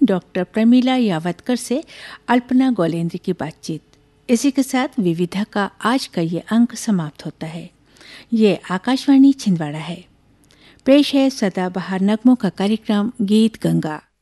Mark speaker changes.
Speaker 1: Doctor Pramila यावतकर से अल्पना गौलेंद्र की बातचीत। इसी के साथ विविधा का आज का ये अंक समाप्त होता है। ये आकाशवाणी छिंदवाड़ा है। पेश है सदाबहार नगमों का कार्यक्रम गीत गंगा।